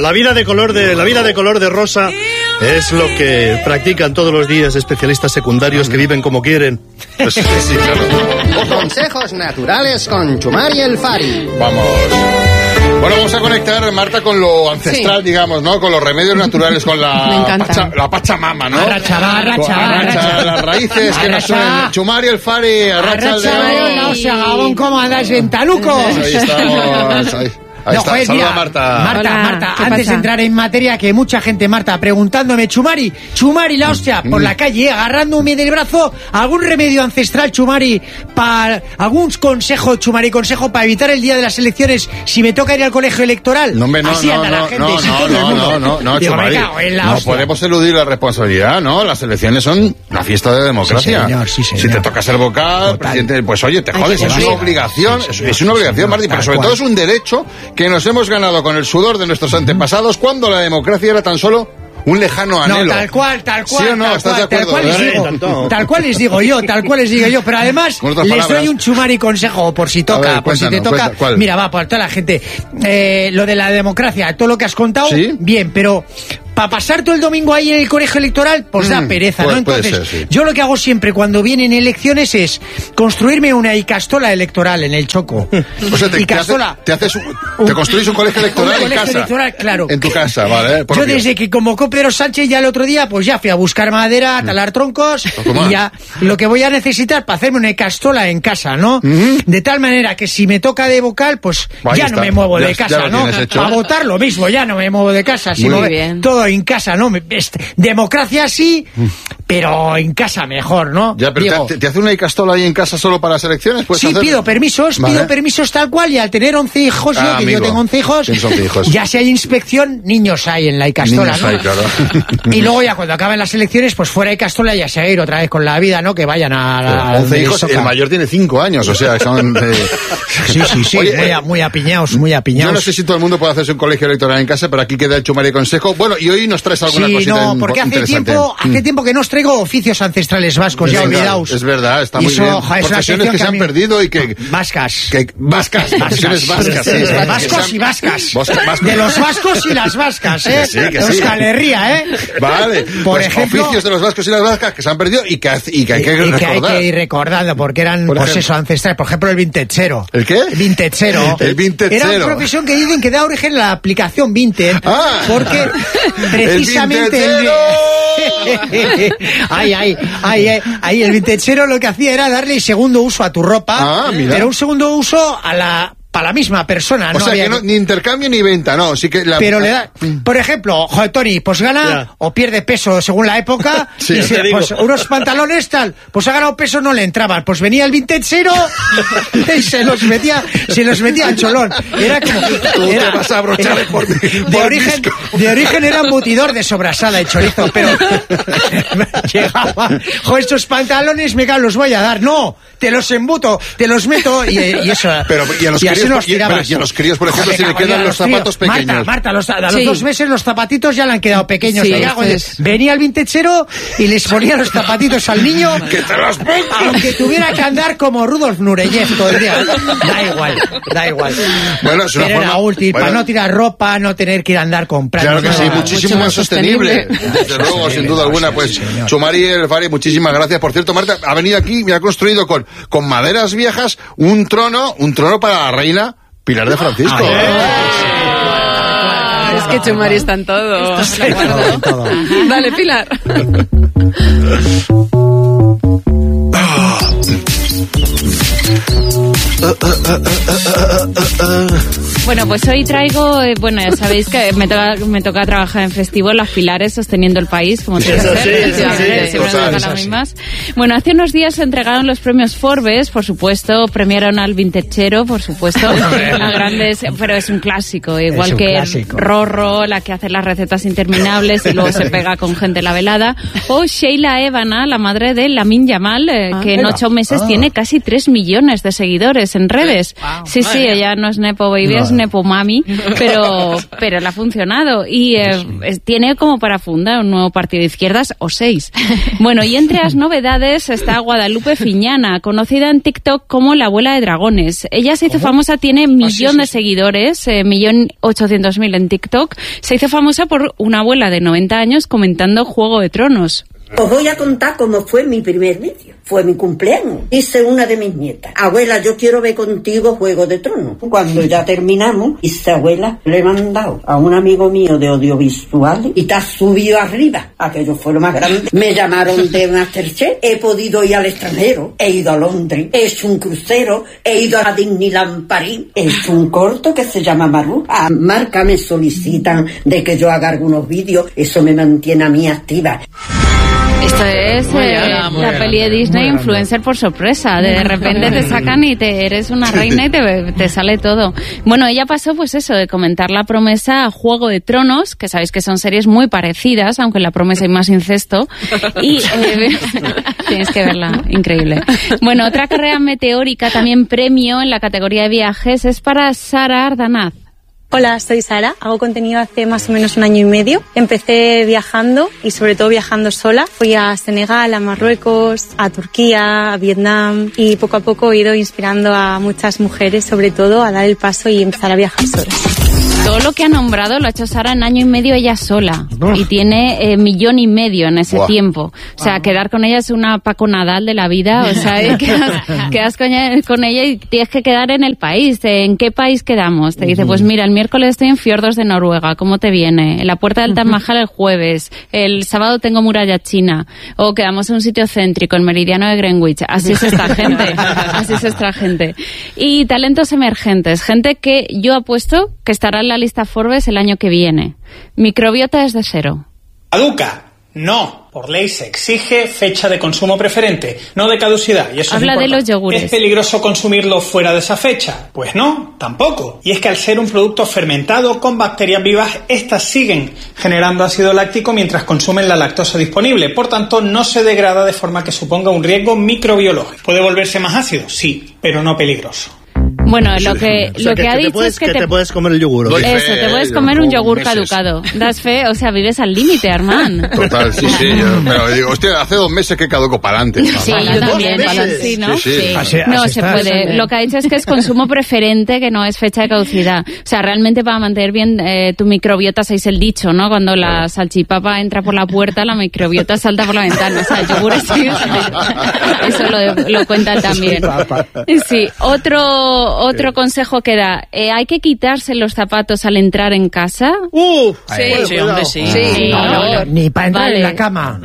La vida de color de rosa es lo que practican todos los días especialistas secundarios que viven como quieren. Pues, sí, claro. Consejos naturales con Chumari el Fari. Vamos. Bueno, vamos a conectar, Marta, con lo ancestral, digamos, ¿no? Con los remedios naturales, con la Pachamama, ¿no? Arracha, las raíces que nos suenan. Chumari el Fari, arracha el dedo. ¿Cómo andas, ventalucos? Ahí estamos, ahí está. Joder, Saluda, mira, Marta. antes de entrar en materia, que mucha gente, Marta, preguntándome, Chumari, la hostia, por la calle, agarrándome del brazo, algún remedio ancestral, Chumari, algún consejo, Chumari, para evitar el día de las elecciones, si me toca ir al colegio electoral. No, así anda la gente, no, digo, Chumari, me cago en la no hostia. podemos eludir la responsabilidad, ¿no? Las elecciones son la fiesta de democracia. Sí, señor. Si te toca ser vocal, presidente, pues oye, te jodes, es una obligación, es una obligación, Martín, pero sobre todo es un derecho que nos hemos ganado con el sudor de nuestros antepasados cuando la democracia era tan solo un lejano anhelo. No, tal cual. ¿Sí o no? ¿Estás de acuerdo? Tal cual les digo yo. Pero además les doy un Chumari consejo por si toca, ver, por si te toca. ¿cuál? Mira, va, por toda la gente. Lo de la democracia, todo lo que has contado, ¿sí? Bien, pero para pasar todo el domingo ahí en el colegio electoral, pues da pereza, ¿no? Entonces, ser, sí. Yo lo que hago siempre cuando vienen elecciones es construirme una icastola electoral en el Choco. O sea, te construís un colegio electoral en casa. Electoral, claro. En tu casa, vale. Yo desde que convocó Pedro Sánchez ya el otro día, pues ya fui a buscar madera, a talar troncos, y ya lo que voy a necesitar para hacerme una icastola en casa, ¿no? De tal manera que si me toca de vocal, pues ya no me muevo de casa, ¿no? Para votar lo mismo, ya no me muevo de casa, sino todo en casa, ¿no? Democracia sí, pero en casa mejor, ¿no? Ya, pero ¿te hace una icastola ahí en casa solo para las elecciones? Sí, pido permisos tal cual, y al tener 11 hijos, yo tengo 11 hijos, ya si hay inspección, niños hay en la icastola, niños ¿no? hay, claro. Y luego ya cuando acaben las elecciones, pues fuera icastola ya se va a ir otra vez con la vida, ¿no? Que vayan a 11 hijos, el mayor tiene 5 años, o sea, son... Sí, oye, muy apiñados. Yo no sé si todo el mundo puede hacerse un colegio electoral en casa, pero aquí queda el Chumari consejo. Bueno, y hoy nos traes alguna cosita interesante. Porque hace tiempo que no os traigo oficios ancestrales vascos, ya olvidaos. Es verdad, está muy bien. Profesiones que se han perdido y que... Vascas. Profesiones vascas, sí. Vascos y vascas. De los vascos y las vascas, ¿eh? Sí. Euskal Herria, ¿eh? Vale. Por ejemplo, oficios de los vascos y las vascas que se han perdido y que hay que recordar. Hay que ir recordando, porque eran, pues eso, ancestrales. Por ejemplo, el vintechero. ¿El qué? Vintechero. El vintechero. Era una profesión que dicen que da origen a la aplicación Vinted. Porque precisamente el vintechero lo que hacía era darle segundo uso a tu ropa, pero un segundo uso para la misma persona. O sea, que ni intercambio ni venta, no. Sí que pero le da... Por ejemplo, joder, Tony, pues gana o pierde peso según la época. Sí, pues unos pantalones tal, pues ha ganado peso, no le entraban. Pues venía el vintechero y se los metía al cholón. Era como... te vas a abrochar por de origen era embutidor de sobrasada y chorizo, pero llegaba, joder, estos pantalones los voy a dar. No, te los embuto, te los meto y eso. Pero y a los críos, por ejemplo, si le quedan los zapatos pequeños. Marta, a los 2 meses los zapatitos ya le han quedado pequeños. Venía el vintechero y les ponía los zapatitos al niño, ¡que te los pongo! Aunque tuviera que andar como Rudolf Nureyev todo el día. Da igual. Bueno, es una pero forma... era útil, para no tirar ropa, no tener que ir a andar comprando. Claro que sí, muchísimo más sostenible. Desde luego, sin duda alguna. Pues Chumari el Fari, muchísimas gracias. Por cierto, Marta ha venido aquí y ha construido con maderas viejas un trono para la reina Pilar de Francisco. Es que Chumari está en todo. Dale, Pilar. Bueno, pues hoy traigo, ya sabéis que me toca trabajar en festivo Las Pilares sosteniendo el país, como tiene que ser. Siempre me tocan las mismas. Bueno, hace unos días se entregaron los premios Forbes, por supuesto, premiaron al vintechero, por supuesto, a grandes, pero es un clásico, igual que Rorro, la que hace las recetas interminables y luego se pega con gente la velada, o Sheila Evana, la madre de Lamine Yamal, que en 8 meses tiene casi 3 millones de seguidores. seguidores en redes. Wow. Sí, ella no es Nepo Baby, es Nepo Mami, pero le ha funcionado. Y tiene como para fundar un nuevo partido de izquierdas o 6. Bueno, y entre las novedades está Guadalupe Fiñana, conocida en TikTok como la abuela de dragones. Ella se hizo famosa, tiene 1 millón de seguidores, 1.800.000 en TikTok. Se hizo famosa por una abuela de 90 años comentando Juego de Tronos. Os voy a contar cómo fue mi primer vídeo. Fue mi cumpleaños. Dice una de mis nietas: abuela, yo quiero ver contigo Juego de Tronos. Cuando ya terminamos, dice: abuela, le he mandado a un amigo mío de audiovisuales y te has subido arriba. Aquello fue lo más grande. Me llamaron de Masterchef. He podido ir al extranjero. He ido a Londres. He hecho un crucero. He ido a Disneyland París. He hecho un corto que se llama Maru. A marca me solicitan de que yo haga algunos vídeos. Eso me mantiene a mí activa. Esto es la peli de Disney, Influencer por sorpresa. De repente te sacan y eres una reina y te sale todo. Bueno, ella pasó pues eso, de comentar La Promesa a Juego de Tronos, que sabéis que son series muy parecidas, aunque en La Promesa hay más incesto. Y tienes que verla, increíble. Bueno, otra carrera meteórica, también premio en la categoría de viajes, es para Sara Ardanaz. Hola, soy Sara, hago contenido hace más o menos 1 año y medio. Empecé viajando y sobre todo viajando sola. Fui a Senegal, a Marruecos, a Turquía, a Vietnam y poco a poco he ido inspirando a muchas mujeres, sobre todo, a dar el paso y empezar a viajar solas. Todo lo que ha nombrado lo ha hecho Sara en 1 año y medio ella sola. Y tiene 1,5 millones en ese tiempo. O sea, quedar con ella es una Paco Nadal de la vida. O sea, quedas con ella y tienes que quedar en el país. ¿En qué país quedamos? Te dice, pues mira, el miércoles estoy en Fiordos de Noruega. ¿Cómo te viene? En la Puerta del Taj Mahal el jueves. El sábado tengo Muralla China. O quedamos en un sitio céntrico, en Meridiano de Greenwich. Así es esta gente. Así es esta gente. Y talentos emergentes. Gente que yo apuesto que estará en la lista Forbes el año que viene. Microbiota desde cero. ¿Caduca? No. Por ley se exige fecha de consumo preferente, no de caducidad. Y eso habla de los yogures. ¿Es peligroso consumirlo fuera de esa fecha? Pues no, tampoco. Y es que al ser un producto fermentado con bacterias vivas, estas siguen generando ácido láctico mientras consumen la lactosa disponible. Por tanto, no se degrada de forma que suponga un riesgo microbiológico. ¿Puede volverse más ácido? Sí, pero no peligroso. Bueno, lo que ha dicho es que te puedes comer el yogur. Eso, te puedes comer un yogur caducado. Das fe, o sea, vives al límite, Armand. Total, sí. Pero digo, hostia, hace 2 meses que caduco para adelante. Sí, yo también. Sí, ¿no? Sí. No, se puede. Lo que ha dicho es que es consumo preferente, que no es fecha de caducidad. O sea, realmente para mantener bien tu microbiota, sabéis el dicho, ¿no? Cuando la salchipapa entra por la puerta, la microbiota salta por la ventana. O sea, el yogur es... Eso lo cuentan también. Sí, otro consejo que da, hay que quitarse los zapatos al entrar en casa. Sí, hombre, sí. No, ni para entrar en la cama.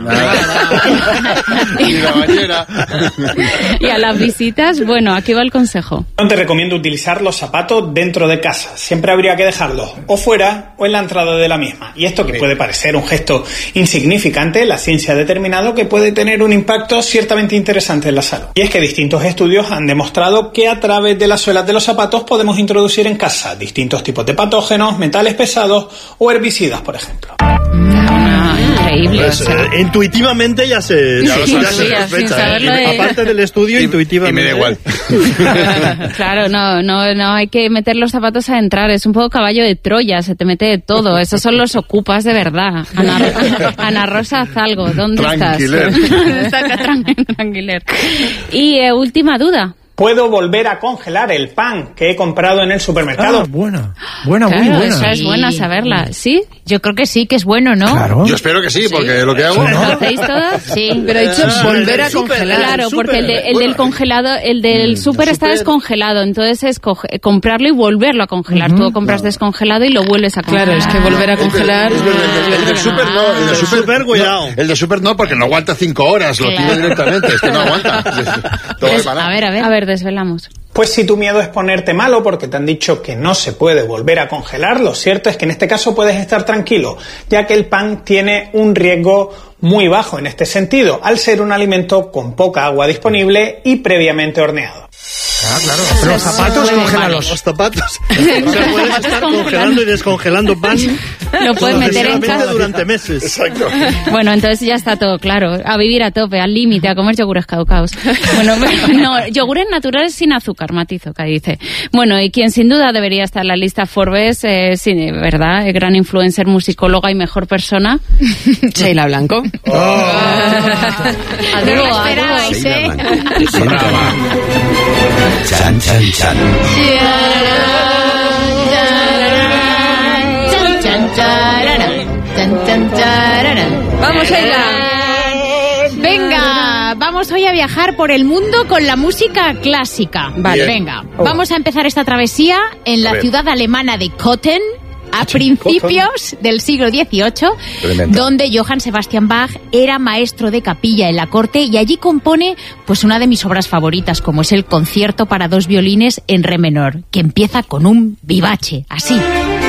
Ni la bañera. Y a las visitas, bueno, aquí va el consejo. No te recomiendo utilizar los zapatos dentro de casa. Siempre habría que dejarlos o fuera o en la entrada de la misma. Y esto que puede parecer un gesto insignificante, la ciencia ha determinado que puede tener un impacto ciertamente interesante en la salud. Y es que distintos estudios han demostrado que a través de las suelas de los zapatos podemos introducir en casa distintos tipos de patógenos, metales pesados o herbicidas, por ejemplo. Increíble. Pues, intuitivamente ya se sospecha. Aparte del estudio, intuitivamente. Y me da igual. Claro, no hay que meter los zapatos a entrar. Es un poco caballo de Troya, se te mete de todo. Esos son los ocupas de verdad. Ana Rosa Zalgo, ¿dónde estás? Tranquiler. Y última duda. ¿Puedo volver a congelar el pan que he comprado en el supermercado? Buena, claro, muy buena. Esa es buena saberla. ¿Sí? Yo creo que sí, que es bueno, ¿no? Claro. Yo espero que sí, porque lo que hago... ¿Lo hacéis todos? Sí. Pero he dicho volver a congelar. Claro, porque el del congelado, el del súper está descongelado, entonces es comprarlo y volverlo a congelar. Tú lo compras descongelado y lo vuelves a congelar. Claro, es que volver a congelar... El del súper no, el del súper cuidado. El del súper no, porque no aguanta 5 horas, lo tiro directamente, es que no aguanta. A ver, desvelamos. Pues si tu miedo es ponerte malo porque te han dicho que no se puede volver a congelar, lo cierto es que en este caso puedes estar tranquilo, ya que el pan tiene un riesgo muy bajo en este sentido, al ser un alimento con poca agua disponible y previamente horneado. Claro. Los zapatos, congélalos. Los zapatos. O sea, puedes estar congelando y descongelando pan lo puedes meter en casa. Durante meses. Exacto. Bueno, entonces ya está todo claro. A vivir a tope, al límite, a comer yogures caducados. Bueno, no, yogures naturales sin azúcar, matizo, que dice. Bueno, y quien sin duda debería estar en la lista Forbes, sí, ¿verdad? Gran influencer, musicóloga y mejor persona. Sheila Blanco. Chan, chan, chan. Vamos, Sheila. Venga, vamos hoy a viajar por el mundo con la música clásica. Vale, venga. Vamos a empezar esta travesía en la ciudad alemana de Köthen, a principios del siglo XVIII, donde Johann Sebastian Bach era maestro de capilla en la corte y allí compone pues una de mis obras favoritas, como es el concierto para 2 violines en re menor, que empieza con un vivace, así.